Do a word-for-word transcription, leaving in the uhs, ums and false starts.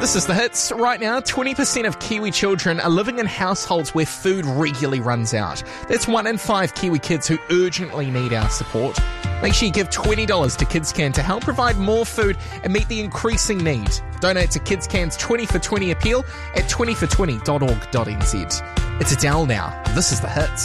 This is The Hits. Right now, twenty percent of Kiwi children are living in households where food regularly runs out. That's one in five Kiwi kids who urgently need our support. Make sure you give twenty dollars to KidsCan to help provide more food and meet the increasing need. Donate to KidsCan's twenty for twenty appeal at twenty for twenty dot org dot n z. It's Adele now. This is The Hits.